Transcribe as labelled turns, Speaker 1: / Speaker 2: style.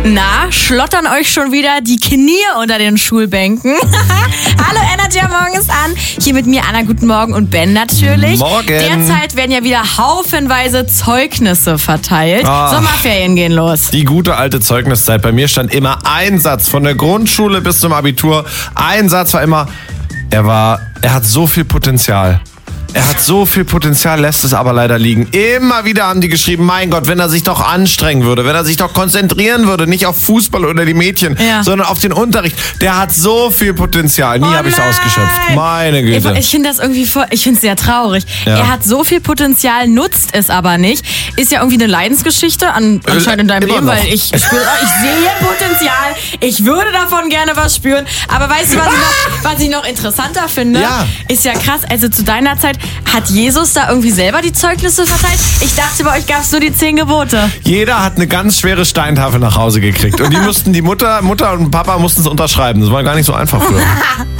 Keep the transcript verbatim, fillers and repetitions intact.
Speaker 1: Na, schlottern euch schon wieder die Knie unter den Schulbänken? Hallo, Energy am Morgen ist an. Hier mit mir Anna, guten Morgen und Ben natürlich.
Speaker 2: Morgen.
Speaker 1: Derzeit werden ja wieder haufenweise Zeugnisse verteilt.
Speaker 2: Ah.
Speaker 1: Sommerferien gehen los.
Speaker 2: Die gute alte Zeugniszeit. Bei mir stand immer ein Satz von der Grundschule bis zum Abitur. Ein Satz war immer, er war, er hat so viel Potenzial. Er hat so viel Potenzial, lässt es aber leider liegen. Immer wieder haben die geschrieben, mein Gott, wenn er sich doch anstrengen würde, wenn er sich doch konzentrieren würde, nicht auf Fußball oder die Mädchen,
Speaker 1: Ja.
Speaker 2: sondern auf den Unterricht. Der hat so viel Potenzial. Nie
Speaker 1: Oh
Speaker 2: habe ich es
Speaker 1: nein.
Speaker 2: ausgeschöpft. Meine Güte.
Speaker 1: Ich, ich finde das irgendwie voll, ich finde es sehr traurig.
Speaker 2: Ja.
Speaker 1: Er hat so viel Potenzial, nutzt es aber nicht. Ist ja irgendwie eine Leidensgeschichte an, anscheinend in deinem
Speaker 2: Immer
Speaker 1: Leben,
Speaker 2: noch.
Speaker 1: weil ich spüre, ich sehe Potenzial, ich würde davon gerne was spüren. Aber weißt du, was ich noch, was ich noch interessanter finde?
Speaker 2: Ja.
Speaker 1: Ist ja krass, also zu deiner Zeit hat Jesus da irgendwie selber die Zeugnisse verteilt? Ich dachte, bei euch gab es nur die zehn Gebote.
Speaker 2: Jeder hat eine ganz schwere Steintafel nach Hause gekriegt. Und die mussten, die Mutter, Mutter und Papa mussten es unterschreiben. Das war gar nicht so einfach früher.